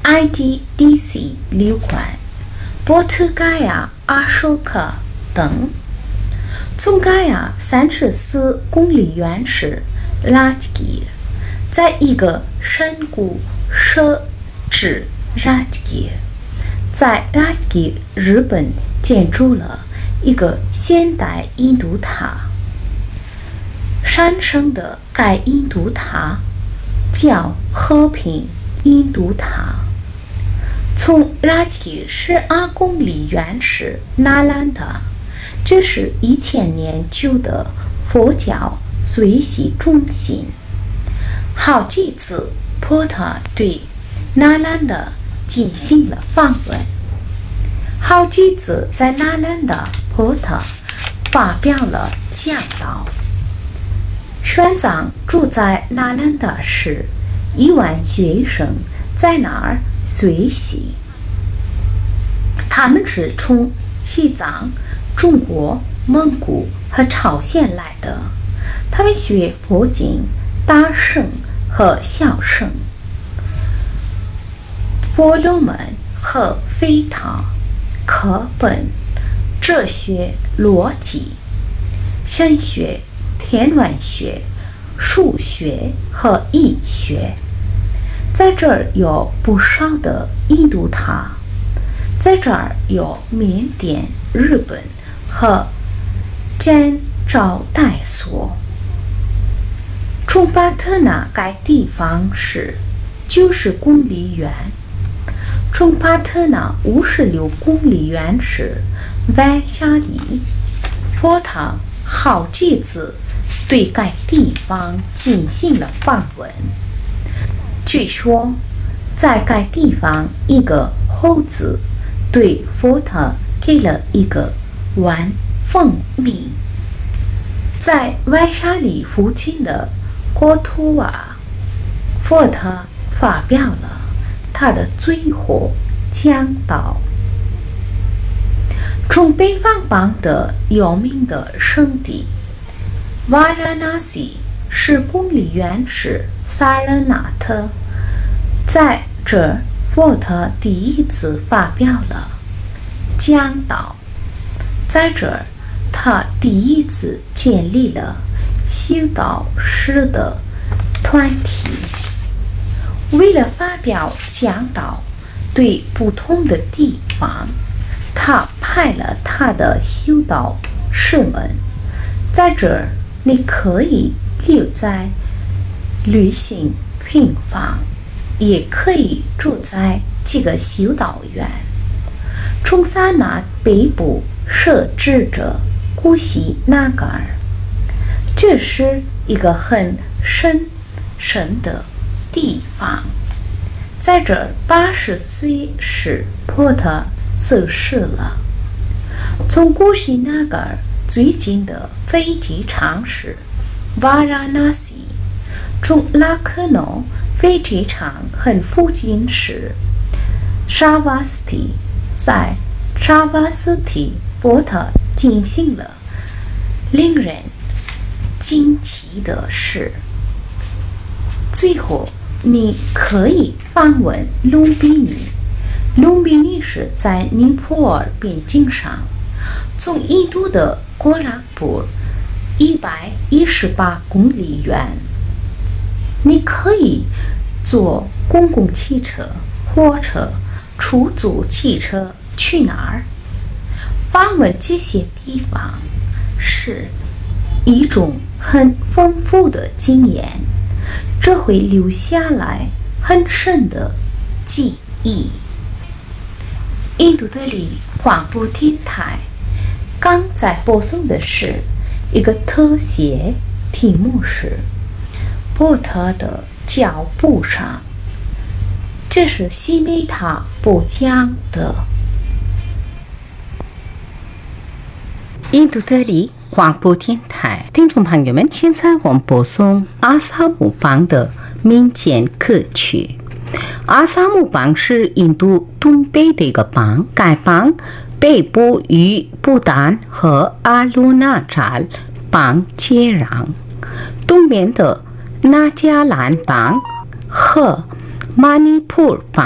IDDC 流管、波特盖亚、阿舍克等。从盖亚34公里远是拉吉吉，在一个深谷设置拉吉吉，在拉吉吉日本建筑了一个现代印度塔。山上的该印度塔叫和平印度塔。从拉吉12公里远是那兰达，这是1000年旧的佛教学习中心。好几次波特对那兰达进行了访问，好几次在那兰达波特发表了讲道。玄奘住在那兰达时，1万学生在那儿学习。他们是从西藏、中国、蒙古和朝鲜来的。他们学佛经、大乘和小乘、婆罗门和吠陀、课本、哲学、逻辑、神学、天文学、数学和医学。在这儿有不少的印度塔，在这儿有缅甸、日本和柬招待所。从巴特纳该地方是90公里远，从巴特纳56公里远是外夏里。佛塔好几次对该地方进行了访问。据说，在该地方，一个猴子对佛塔给了一个碗蜂蜜。在外沙里附近的国土瓦，佛塔发表了他的最后讲道。从北方邦的有名的圣地瓦拉纳西10公里远是萨热纳特，在这佛塔第一次发表了讲道。在这儿，他第一次建立了修道士的团体。为了发表讲道，对不同的地方，他派了他的修道士们。在这儿，你可以留在旅行平房，也可以住在这个修道院。从萨那北部设置着古西纳嘎尔，这是一个很神的地方。在这儿80岁时波特逝世了。从古西纳嘎尔最近的飞机场是瓦拉纳西，从拉克诺飞机场很附近是沙瓦斯蒂。在沙瓦斯蒂，波特进行了令人惊奇的事。最后，你可以访问隆比尼。隆比尼是在尼泊尔边境上，从印度的郭拉布118公里远。你可以坐公共汽车、火车、出租汽车去哪儿？访问这些地方是一种很丰富的经验，这会留下来很深的记忆。印度德里广播电台刚在播送的是一个特写，题目是波特的脚步上。这是西梅塔播讲的。印度德里广播电台听众朋友们，现在我们播送阿萨姆邦的民间歌曲。阿萨姆邦是印度东北的一个邦，该邦北部与不丹和阿鲁纳扎邦接壤，东边的那加兰邦和马尼普尔邦